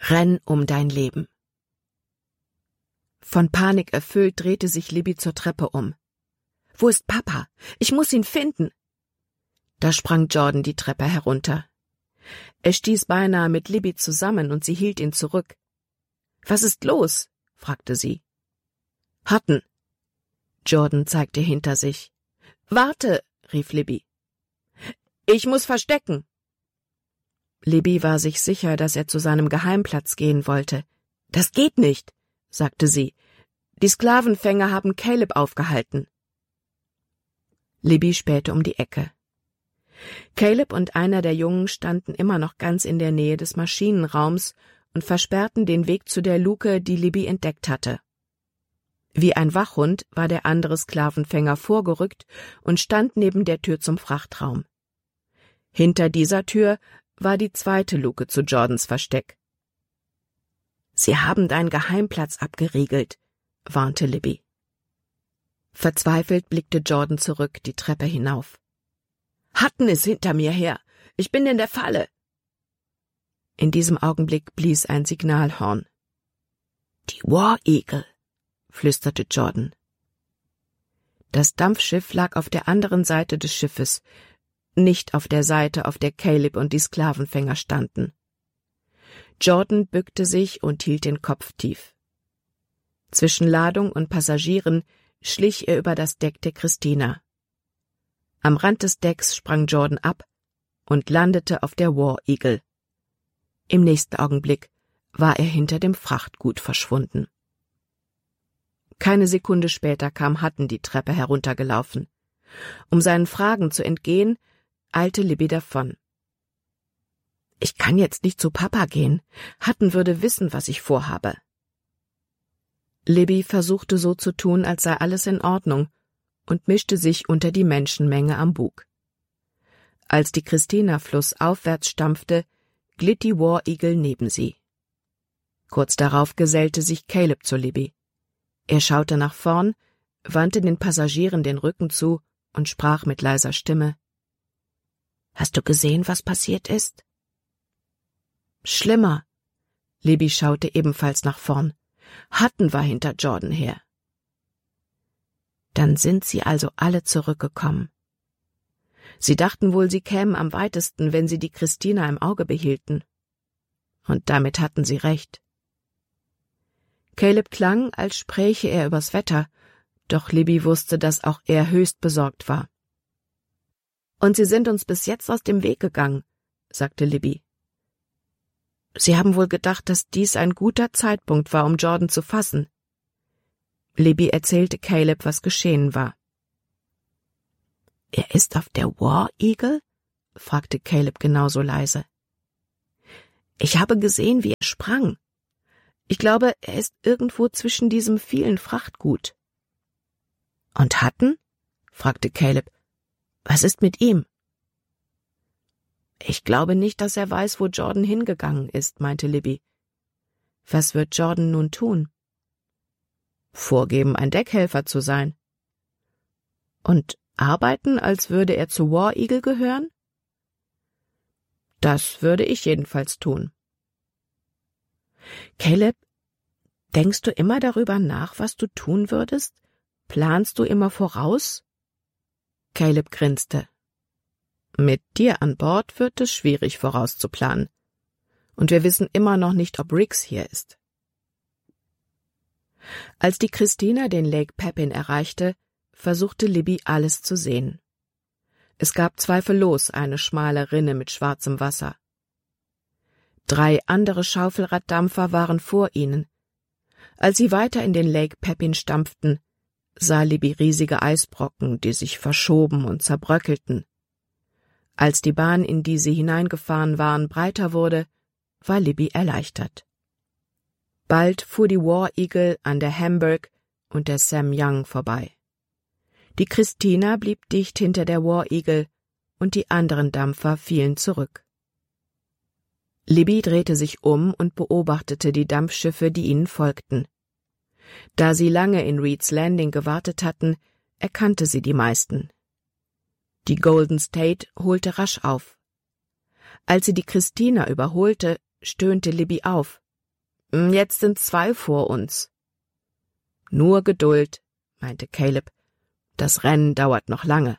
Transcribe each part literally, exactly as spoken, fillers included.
Renn um dein Leben. Von Panik erfüllt drehte sich Libby zur Treppe um. »Wo ist Papa? Ich muss ihn finden!« Da sprang Jordan die Treppe herunter. Er stieß beinahe mit Libby zusammen und sie hielt ihn zurück. »Was ist los?« fragte sie. »Hutton!« Jordan zeigte hinter sich. »Warte!« rief Libby. »Ich muss verstecken!« Libby war sich sicher, dass er zu seinem Geheimplatz gehen wollte. »Das geht nicht«, sagte sie. »Die Sklavenfänger haben Caleb aufgehalten.« Libby spähte um die Ecke. Caleb und einer der Jungen standen immer noch ganz in der Nähe des Maschinenraums und versperrten den Weg zu der Luke, die Libby entdeckt hatte. Wie ein Wachhund war der andere Sklavenfänger vorgerückt und stand neben der Tür zum Frachtraum. Hinter dieser Tür war die zweite Luke zu Jordans Versteck. »Sie haben deinen Geheimplatz abgeriegelt«, warnte Libby. Verzweifelt blickte Jordan zurück, die Treppe hinauf. »Hutton ist hinter mir her. Ich bin in der Falle.« In diesem Augenblick blies ein Signalhorn. »Die War Eagle«, flüsterte Jordan. Das Dampfschiff lag auf der anderen Seite des Schiffes, nicht auf der Seite, auf der Caleb und die Sklavenfänger standen. Jordan bückte sich und hielt den Kopf tief. Zwischen Ladung und Passagieren schlich er über das Deck der Christina. Am Rand des Decks sprang Jordan ab und landete auf der War Eagle. Im nächsten Augenblick war er hinter dem Frachtgut verschwunden. Keine Sekunde später kam Hutton die Treppe heruntergelaufen. Um seinen Fragen zu entgehen, eilte Libby davon. »Ich kann jetzt nicht zu Papa gehen. Hutton würde wissen, was ich vorhabe.« Libby versuchte so zu tun, als sei alles in Ordnung, und mischte sich unter die Menschenmenge am Bug. Als die Christina flussaufwärts stampfte, glitt die War Eagle neben sie. Kurz darauf gesellte sich Caleb zu Libby. Er schaute nach vorn, wandte den Passagieren den Rücken zu und sprach mit leiser Stimme. »Hast du gesehen, was passiert ist?« »Schlimmer.« Libby schaute ebenfalls nach vorn. Hutton war hinter Jordan her. Dann sind sie also alle zurückgekommen. Sie dachten wohl, sie kämen am weitesten, wenn sie die Christina im Auge behielten. Und damit hatten sie recht. Caleb klang, als spräche er übers Wetter, doch Libby wusste, dass auch er höchst besorgt war. »Und sie sind uns bis jetzt aus dem Weg gegangen«, sagte Libby. »Sie haben wohl gedacht, dass dies ein guter Zeitpunkt war, um Jordan zu fassen.« Libby erzählte Caleb, was geschehen war. »Er ist auf der War Eagle?« fragte Caleb genauso leise. »Ich habe gesehen, wie er sprang. Ich glaube, er ist irgendwo zwischen diesem vielen Frachtgut.« »Und Hutton?« fragte Caleb. »Was ist mit ihm?« »Ich glaube nicht, dass er weiß, wo Jordan hingegangen ist«, meinte Libby. »Was wird Jordan nun tun?« »Vorgeben, ein Deckhelfer zu sein.« »Und arbeiten, als würde er zu War Eagle gehören?« »Das würde ich jedenfalls tun.« »Caleb, denkst du immer darüber nach, was du tun würdest? Planst du immer voraus?« Caleb grinste. »Mit dir an Bord wird es schwierig, vorauszuplanen. Und wir wissen immer noch nicht, ob Riggs hier ist.« Als die Christina den Lake Pepin erreichte, versuchte Libby alles zu sehen. Es gab zweifellos eine schmale Rinne mit schwarzem Wasser. Drei andere Schaufelraddampfer waren vor ihnen. Als sie weiter in den Lake Pepin stampften, sah Libby riesige Eisbrocken, die sich verschoben und zerbröckelten. Als die Bahn, in die sie hineingefahren waren, breiter wurde, war Libby erleichtert. Bald fuhr die War Eagle an der Hamburg und der Sam Young vorbei. Die Christina blieb dicht hinter der War Eagle und die anderen Dampfer fielen zurück. Libby drehte sich um und beobachtete die Dampfschiffe, die ihnen folgten. Da sie lange in Reed's Landing gewartet hatten, erkannte sie die meisten. Die Golden State holte rasch auf. Als sie die Christina überholte, stöhnte Libby auf. Jetzt sind zwei vor uns. Nur Geduld, meinte Caleb. Das Rennen dauert noch lange.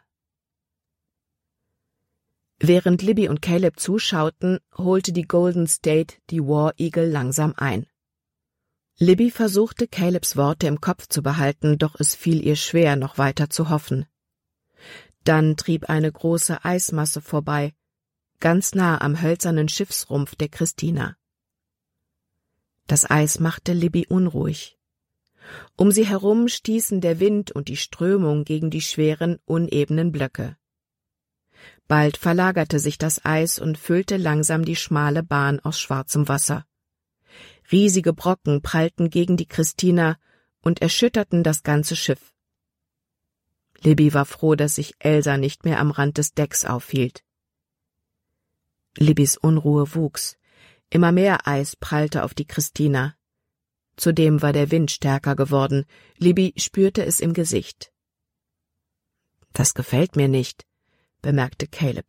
Während Libby und Caleb zuschauten, holte die Golden State die War Eagle langsam ein. Libby versuchte, Calebs Worte im Kopf zu behalten, doch es fiel ihr schwer, noch weiter zu hoffen. Dann trieb eine große Eismasse vorbei, ganz nah am hölzernen Schiffsrumpf der Christina. Das Eis machte Libby unruhig. Um sie herum stießen der Wind und die Strömung gegen die schweren, unebenen Blöcke. Bald verlagerte sich das Eis und füllte langsam die schmale Bahn aus schwarzem Wasser. Riesige Brocken prallten gegen die Christina und erschütterten das ganze Schiff. Libby war froh, dass sich Elsa nicht mehr am Rand des Decks aufhielt. Libbys Unruhe wuchs. Immer mehr Eis prallte auf die Christina. Zudem war der Wind stärker geworden. Libby spürte es im Gesicht. »Das gefällt mir nicht«, bemerkte Caleb.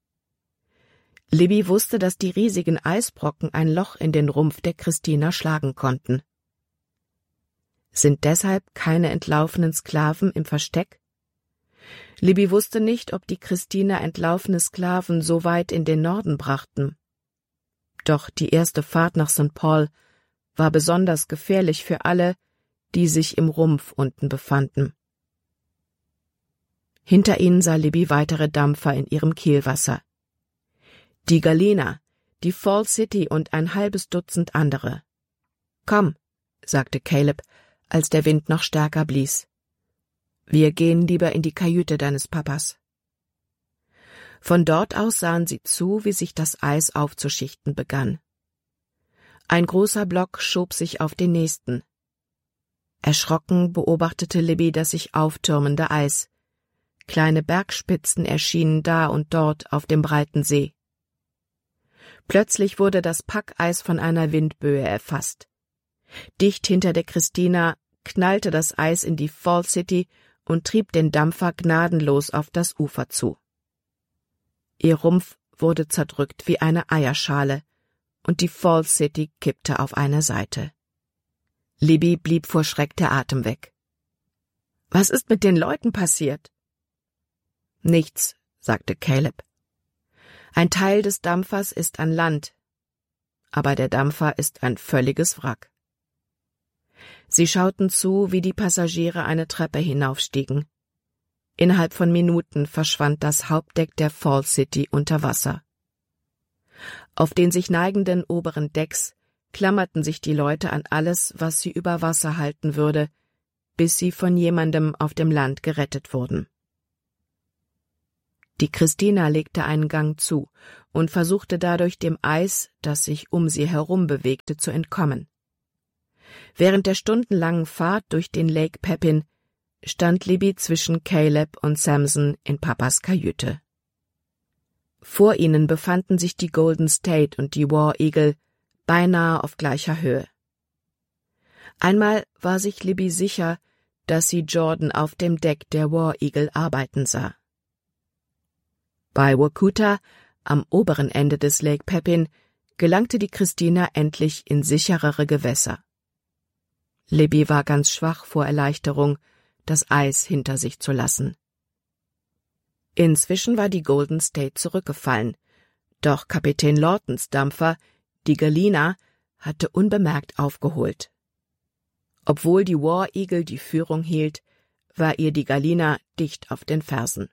Libby wusste, dass die riesigen Eisbrocken ein Loch in den Rumpf der Christina schlagen konnten. Sind deshalb keine entlaufenen Sklaven im Versteck? Libby wusste nicht, ob die Christina entlaufene Sklaven so weit in den Norden brachten. Doch die erste Fahrt nach Sankt Paul war besonders gefährlich für alle, die sich im Rumpf unten befanden. Hinter ihnen sah Libby weitere Dampfer in ihrem Kielwasser. Die Galena, die Fall City und ein halbes Dutzend andere. »Komm«, sagte Caleb, als der Wind noch stärker blies. »Wir gehen lieber in die Kajüte deines Papas.« Von dort aus sahen sie zu, wie sich das Eis aufzuschichten begann. Ein großer Block schob sich auf den nächsten. Erschrocken beobachtete Libby das sich auftürmende Eis. Kleine Bergspitzen erschienen da und dort auf dem breiten See. Plötzlich wurde das Packeis von einer Windböe erfasst. Dicht hinter der Christina knallte das Eis in die Fall City und trieb den Dampfer gnadenlos auf das Ufer zu. Ihr Rumpf wurde zerdrückt wie eine Eierschale, und die Fall City kippte auf eine Seite. Libby blieb vor Schreck der Atem weg. »Was ist mit den Leuten passiert?« »Nichts«, sagte Caleb. »Ein Teil des Dampfers ist an Land, aber der Dampfer ist ein völliges Wrack.« Sie schauten zu, wie die Passagiere eine Treppe hinaufstiegen. Innerhalb von Minuten verschwand das Hauptdeck der Fall City unter Wasser. Auf den sich neigenden oberen Decks klammerten sich die Leute an alles, was sie über Wasser halten würde, bis sie von jemandem auf dem Land gerettet wurden. Die Christina legte einen Gang zu und versuchte dadurch dem Eis, das sich um sie herum bewegte, zu entkommen. Während der stundenlangen Fahrt durch den Lake Pepin stand Libby zwischen Caleb und Samson in Papas Kajüte. Vor ihnen befanden sich die Golden State und die War Eagle beinahe auf gleicher Höhe. Einmal war sich Libby sicher, dass sie Jordan auf dem Deck der War Eagle arbeiten sah. Bei Workuta, am oberen Ende des Lake Pepin, gelangte die Christina endlich in sicherere Gewässer. Libby war ganz schwach vor Erleichterung, das Eis hinter sich zu lassen. Inzwischen war die Golden State zurückgefallen, doch Kapitän Lawtons Dampfer, die Galena, hatte unbemerkt aufgeholt. Obwohl die War Eagle die Führung hielt, war ihr die Galena dicht auf den Fersen.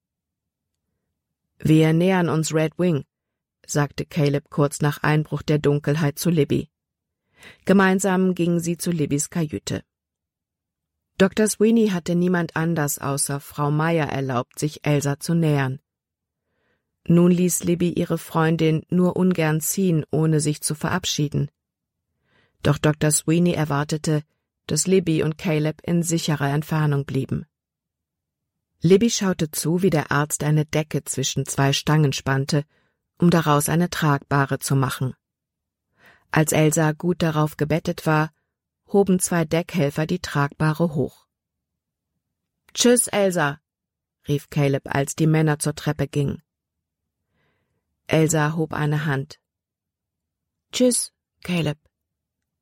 »Wir nähern uns Red Wing«, sagte Caleb kurz nach Einbruch der Dunkelheit zu Libby. Gemeinsam gingen sie zu Libbys Kajüte. Doktor Sweeney hatte niemand anders außer Frau Meyer erlaubt, sich Elsa zu nähern. Nun ließ Libby ihre Freundin nur ungern ziehen, ohne sich zu verabschieden. Doch Doktor Sweeney erwartete, dass Libby und Caleb in sicherer Entfernung blieben. Libby schaute zu, wie der Arzt eine Decke zwischen zwei Stangen spannte, um daraus eine tragbare zu machen. Als Elsa gut darauf gebettet war, hoben zwei Deckhelfer die Tragbare hoch. »Tschüss, Elsa«, rief Caleb, als die Männer zur Treppe gingen. Elsa hob eine Hand. »Tschüss, Caleb«,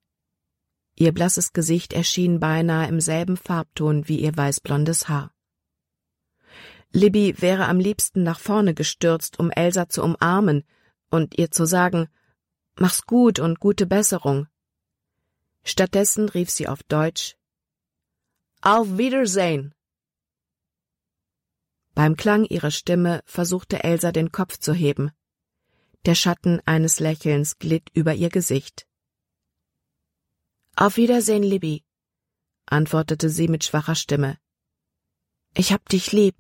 Ihr blasses Gesicht erschien beinahe im selben Farbton wie ihr weißblondes Haar. Libby wäre am liebsten nach vorne gestürzt, um Elsa zu umarmen und ihr zu sagen, »Mach's gut und gute Besserung.« Stattdessen rief sie auf Deutsch, »Auf Wiedersehen!« Beim Klang ihrer Stimme versuchte Elsa den Kopf zu heben. Der Schatten eines Lächelns glitt über ihr Gesicht. »Auf Wiedersehen, Libby«, antwortete sie mit schwacher Stimme. »Ich hab dich lieb.«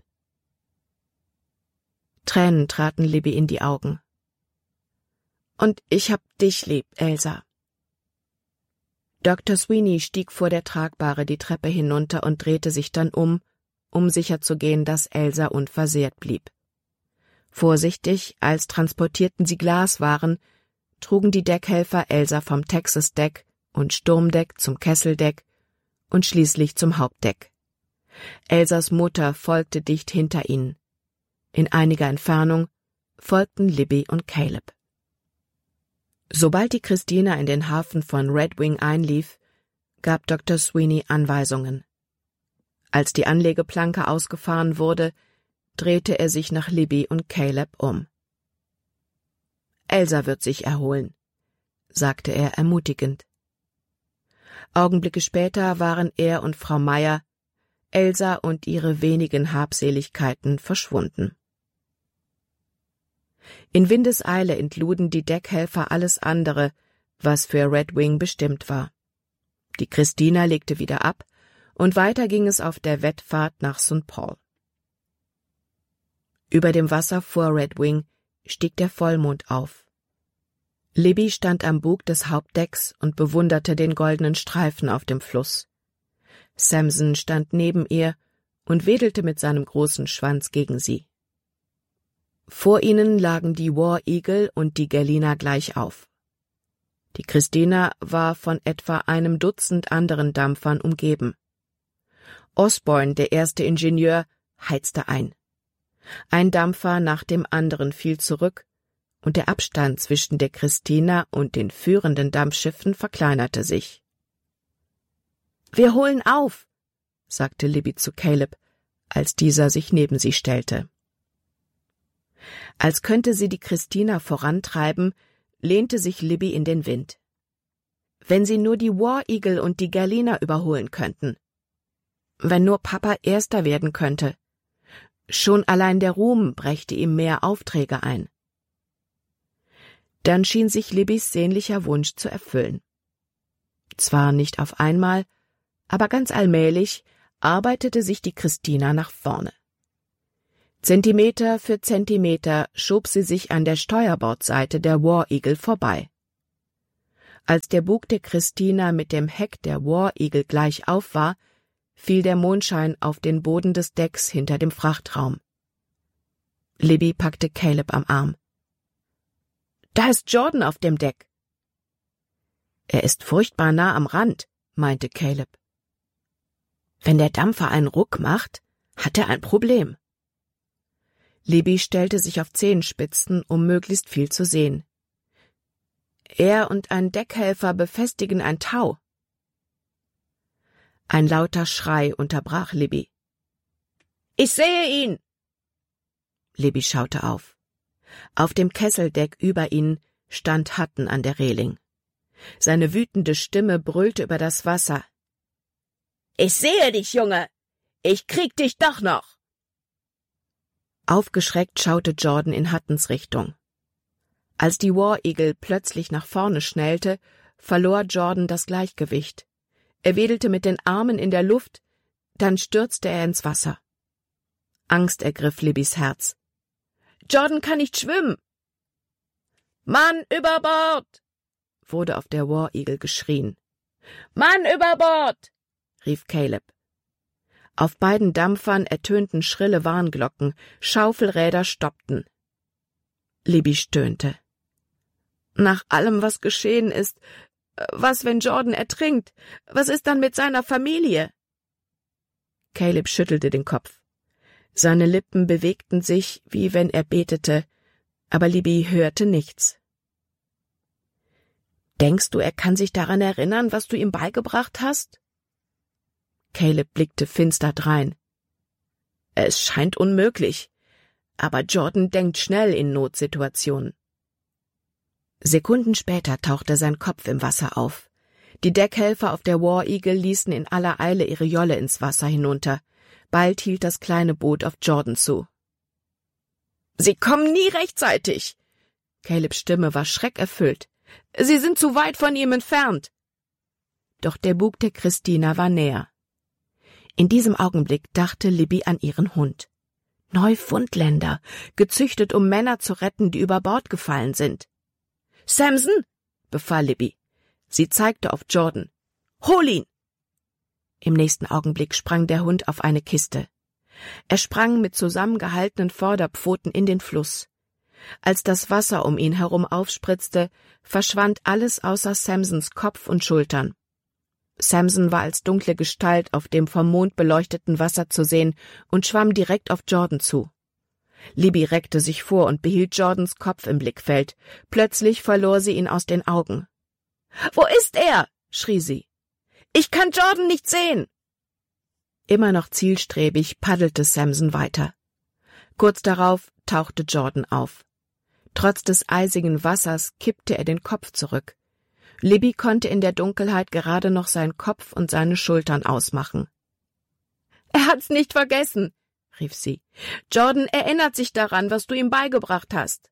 Tränen traten Libby in die Augen. »Und ich hab dich lieb, Elsa.« Doktor Sweeney stieg vor der Tragbare die Treppe hinunter und drehte sich dann um, um sicherzugehen, dass Elsa unversehrt blieb. Vorsichtig, als transportierten sie Glaswaren, trugen die Deckhelfer Elsa vom Texas-Deck und Sturmdeck zum Kesseldeck und schließlich zum Hauptdeck. Elsas Mutter folgte dicht hinter ihnen. In einiger Entfernung folgten Libby und Caleb. Sobald die Christina in den Hafen von Red Wing einlief, gab Doktor Sweeney Anweisungen. Als die Anlegeplanke ausgefahren wurde, drehte er sich nach Libby und Caleb um. »Elsa wird sich erholen«, sagte er ermutigend. Augenblicke später waren er und Frau Meyer, Elsa und ihre wenigen Habseligkeiten verschwunden. In Windeseile entluden die Deckhelfer alles andere, was für Red Wing bestimmt war. Die Christina legte wieder ab, und weiter ging es auf der Wettfahrt nach Sankt Paul. Über dem Wasser vor Red Wing stieg der Vollmond auf. Libby stand am Bug des Hauptdecks und bewunderte den goldenen Streifen auf dem Fluss. Samson stand neben ihr und wedelte mit seinem großen Schwanz gegen sie. Vor ihnen lagen die War Eagle und die Galena gleich auf. Die Christina war von etwa einem Dutzend anderen Dampfern umgeben. Osborne, der erste Ingenieur, heizte ein. Ein Dampfer nach dem anderen fiel zurück, und der Abstand zwischen der Christina und den führenden Dampfschiffen verkleinerte sich. »Wir holen auf«, sagte Libby zu Caleb, als dieser sich neben sie stellte. Als könnte sie die Christina vorantreiben, lehnte sich Libby in den Wind. Wenn sie nur die War Eagle und die Galena überholen könnten. Wenn nur Papa Erster werden könnte. Schon allein der Ruhm brächte ihm mehr Aufträge ein. Dann schien sich Libbys sehnlicher Wunsch zu erfüllen. Zwar nicht auf einmal, aber ganz allmählich arbeitete sich die Christina nach vorne. Zentimeter für Zentimeter schob sie sich an der Steuerbordseite der War Eagle vorbei. Als der Bug der Christina mit dem Heck der War Eagle gleich auf war, fiel der Mondschein auf den Boden des Decks hinter dem Frachtraum. Libby packte Caleb am Arm. »Da ist Jordan auf dem Deck!« »Er ist furchtbar nah am Rand«, meinte Caleb. »Wenn der Dampfer einen Ruck macht, hat er ein Problem.« Libby stellte sich auf Zehenspitzen, um möglichst viel zu sehen. »Er und ein Deckhelfer befestigen ein Tau.« Ein lauter Schrei unterbrach Libby. »Ich sehe ihn!« Libby schaute auf. Auf dem Kesseldeck über ihnen stand Hutton an der Reling. Seine wütende Stimme brüllte über das Wasser. »Ich sehe dich, Junge! Ich krieg dich doch noch!« Aufgeschreckt schaute Jordan in Huttons Richtung. Als die War Eagle plötzlich nach vorne schnellte, verlor Jordan das Gleichgewicht. Er wedelte mit den Armen in der Luft, dann stürzte er ins Wasser. Angst ergriff Libbys Herz. »Jordan kann nicht schwimmen!« »Mann über Bord!« wurde auf der War Eagle geschrien. »Mann über Bord!« rief Caleb. Auf beiden Dampfern ertönten schrille Warnglocken, Schaufelräder stoppten. Libby stöhnte. »Nach allem, was geschehen ist, was, wenn Jordan ertrinkt? Was ist dann mit seiner Familie?« Caleb schüttelte den Kopf. Seine Lippen bewegten sich, wie wenn er betete, aber Libby hörte nichts. Denkst du, er kann sich daran erinnern, was du ihm beigebracht hast? Caleb blickte finster drein. Es scheint unmöglich, aber Jordan denkt schnell in Notsituationen. Sekunden später tauchte sein Kopf im Wasser auf. Die Deckhelfer auf der War Eagle ließen in aller Eile ihre Jolle ins Wasser hinunter. Bald hielt das kleine Boot auf Jordan zu. »Sie kommen nie rechtzeitig!« Calebs Stimme war schreckerfüllt. »Sie sind zu weit von ihm entfernt!« Doch der Bug der Christina war näher. In diesem Augenblick dachte Libby an ihren Hund. Neufundländer, gezüchtet, um Männer zu retten, die über Bord gefallen sind. »Samson«, befahl Libby. Sie zeigte auf Jordan. »Hol ihn!« Im nächsten Augenblick sprang der Hund auf eine Kiste. Er sprang mit zusammengehaltenen Vorderpfoten in den Fluss. Als das Wasser um ihn herum aufspritzte, verschwand alles außer Samsons Kopf und Schultern. Samson war als dunkle Gestalt auf dem vom Mond beleuchteten Wasser zu sehen und schwamm direkt auf Jordan zu. Libby reckte sich vor und behielt Jordans Kopf im Blickfeld. Plötzlich verlor sie ihn aus den Augen. »Wo ist er?« schrie sie. »Ich kann Jordan nicht sehen!« Immer noch zielstrebig paddelte Samson weiter. Kurz darauf tauchte Jordan auf. Trotz des eisigen Wassers kippte er den Kopf zurück. Libby konnte in der Dunkelheit gerade noch seinen Kopf und seine Schultern ausmachen. »Er hat's nicht vergessen«, rief sie. »Jordan erinnert sich daran, was du ihm beigebracht hast.«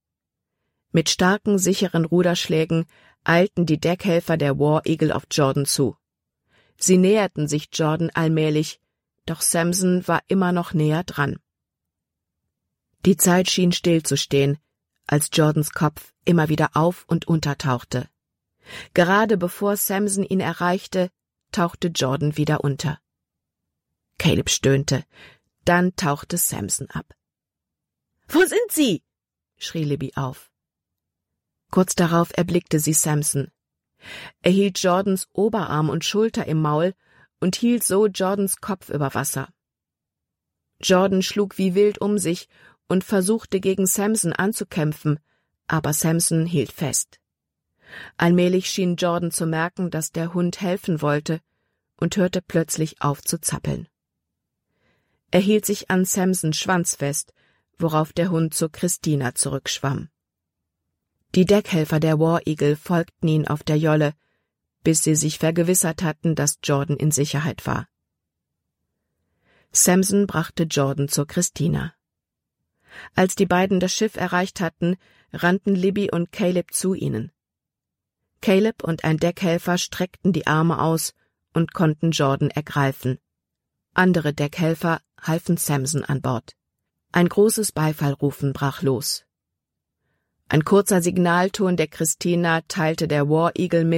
Mit starken, sicheren Ruderschlägen eilten die Deckhelfer der War Eagle auf Jordan zu. Sie näherten sich Jordan allmählich, doch Samson war immer noch näher dran. Die Zeit schien stillzustehen, als Jordans Kopf immer wieder auf und untertauchte. Gerade bevor Samson ihn erreichte, tauchte Jordan wieder unter. Caleb stöhnte, dann tauchte Samson ab. »Wo sind Sie?« schrie Libby auf. Kurz darauf erblickte sie Samson. Er hielt Jordans Oberarm und Schulter im Maul und hielt so Jordans Kopf über Wasser. Jordan schlug wie wild um sich und versuchte gegen Samson anzukämpfen, aber Samson hielt fest. Allmählich schien Jordan zu merken, dass der Hund helfen wollte, und hörte plötzlich auf zu zappeln. Er hielt sich an Samsons Schwanz fest, worauf der Hund zur Christina zurückschwamm. Die Deckhelfer der War Eagle folgten ihnen auf der Jolle, bis sie sich vergewissert hatten, dass Jordan in Sicherheit war. Samson brachte Jordan zur Christina. Als die beiden das Schiff erreicht hatten, rannten Libby und Caleb zu ihnen. Caleb und ein Deckhelfer streckten die Arme aus und konnten Jordan ergreifen. Andere Deckhelfer halfen Samson an Bord. Ein großes Beifallrufen brach los. Ein kurzer Signalton der Christina teilte der War Eagle mit,